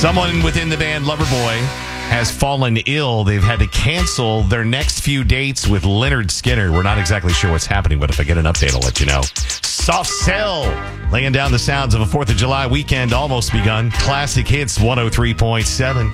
Someone within the band Loverboy has fallen ill. They've had to cancel their next few dates with Leonard Skinner. We're not exactly sure what's happening, but if I get an update, I'll let you know. Soft Cell, laying down the sounds of a 4th of July weekend almost begun. Classic Hits 103.7.